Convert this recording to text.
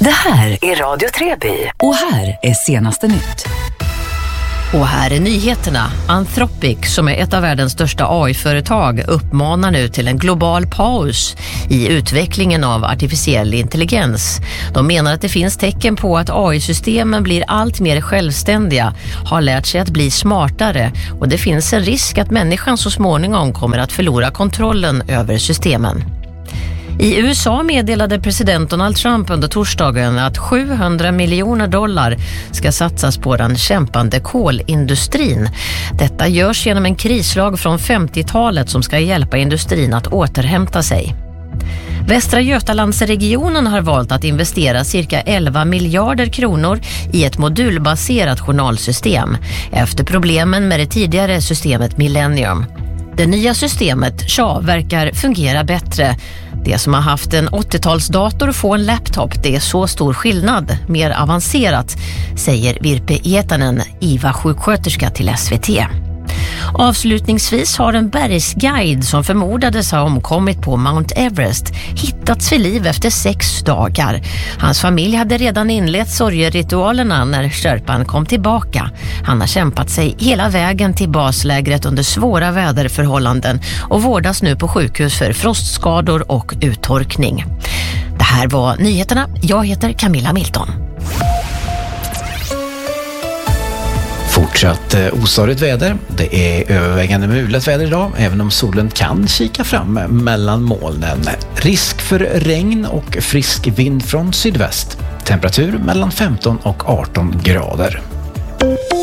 Det här är Radio Treby och här är senaste nytt. Och här är nyheterna. Anthropic, som är ett av världens största AI-företag, uppmanar nu till en global paus i utvecklingen av artificiell intelligens. De menar att det finns tecken på att AI-systemen blir allt mer självständiga, har lärt sig att bli smartare och det finns en risk att människan så småningom kommer att förlora kontrollen över systemen. I USA meddelade president Donald Trump under torsdagen att $700 miljoner ska satsas på den kämpande kolindustrin. Detta görs genom en krislag från 50-talet som ska hjälpa industrin att återhämta sig. Västra Götalandsregionen har valt att investera cirka 11 miljarder kronor i ett modulbaserat journalsystem efter problemen med det tidigare systemet Millennium. Det nya systemet verkar fungera bättre. Det som har haft en 80-talsdator får en laptop. Det är så stor skillnad, mer avancerat, säger Virpe Hietanen, IVA-sjuksköterska till SVT. Avslutningsvis har en bergsguide som förmodades ha omkommit på Mount Everest hittats vid liv efter 6 dagar. Hans familj hade redan inlett sorgeritualerna när sherpan kom tillbaka. Han har kämpat sig hela vägen till baslägret under svåra väderförhållanden och vårdas nu på sjukhus för frostskador och uttorkning. Det här var nyheterna. Jag heter Camilla Milton. Fortsatt ostadigt väder. Det är övervägande mulet väder idag, även om solen kan kika fram mellan molnen. Risk för regn och frisk vind från sydväst. Temperatur mellan 15 och 18 grader.